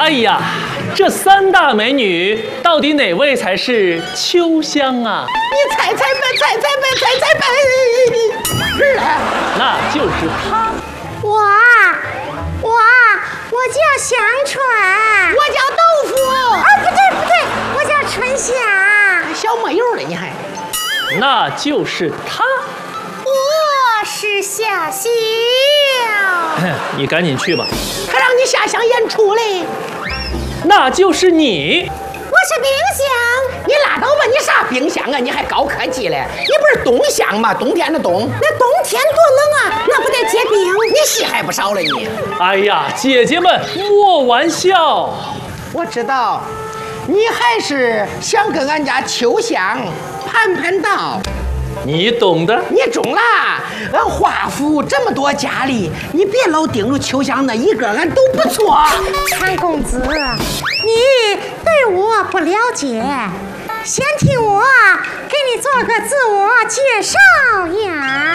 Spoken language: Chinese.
哎呀，这三大美女到底哪位才是秋香啊？ 你猜猜呗，猜猜呗，猜猜呗。是了， 那就是她。 我叫香川， 我叫豆腐。 啊，不对，我叫春香。 小没用了，你还？ 那就是她。 我是小香。 你赶紧去吧。 还让你下乡演出嘞？ 那就是你。 我是冰箱。 你拉倒吧，你啥冰箱啊？你还高科技嘞？你不是冬箱吗？冬天的冬。 那冬天多冷啊，那不得结冰？ 你戏还不少了你。 哎呀，姐姐们莫玩笑。 我知道，你还是想跟俺家秋香盘道。 你懂的。 你中了，俺华府这么多佳丽，你别老盯着秋香那一个，俺都不错。 韩公子，你对我不了解，先听我给你做个自我介绍呀。